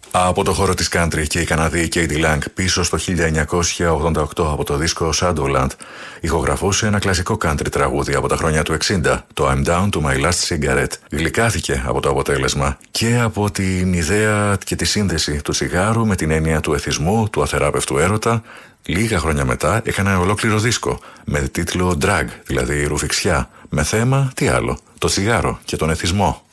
Από το χώρο της country και η Καναδή Katie Lang πίσω στο 1988 από το δίσκο Shadowland ηχογραφούσε ένα κλασικό country τραγούδι από τα χρόνια του 60, το I'm Down to My Last Cigarette. Γλυκάθηκε από το αποτέλεσμα και από την ιδέα και τη σύνδεση του τσιγάρου με την έννοια του εθισμού, του αθεράπευτου έρωτα. Λίγα χρόνια μετά έκανε ένα ολόκληρο δίσκο με τίτλο Drag, δηλαδή ρουφιξιά, με θέμα τι άλλο, το τσιγάρο και τον εθισμό.